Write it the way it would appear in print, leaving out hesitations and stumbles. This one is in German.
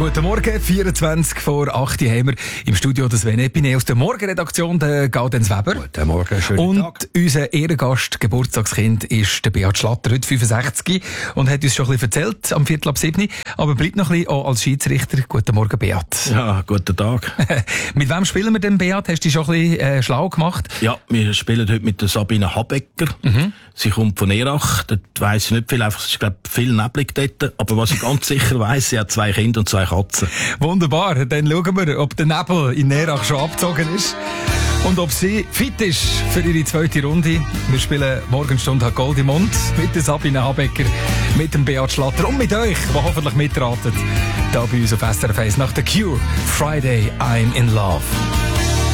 guten Morgen. 24 vor 8 haben wir im Studio das Sven Epine aus der Morgenredaktion, der Gaudenz Weber. Guten Morgen, schönen Tag. Und unser Ehrengast, Geburtstagskind, ist der Beat Schlatter, heute 65 und hat uns schon ein bisschen erzählt, am 6:15, aber bleibt noch ein bisschen auch als Schiedsrichter. Guten Morgen, Beat. Ja, guten Tag. Mit wem spielen wir denn, Beat? Hast du dich schon ein bisschen schlau gemacht? Ja, wir spielen heute mit der Sabine Habecker. Sie kommt von Erach. Dort weiss ich nicht viel, einfach, es ist, glaube ich, viel neblig dort. Aber was ich ganz sicher weiss, sie hat 2 Kinder und 2 Katzen. Wunderbar, dann schauen wir, ob der Nebel in Nerach schon abgezogen ist und ob sie fit ist für ihre zweite Runde. Wir spielen Morgenstunde hat Gold im Mund mit der Sabine Habecker, mit dem Beat Schlatter und mit euch, die hoffentlich mitraten, da bei uns auf SRF 1 nach der Cure. Friday, I'm in Love.